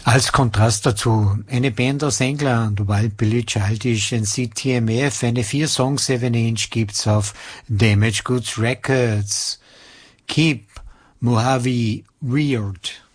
Als Kontrast dazu, eine Band aus England, Wild Billy Childish and CTMF, eine 4-Song 7-Inch gibt's auf Damaged Goods Records. Keep Mojave Weird.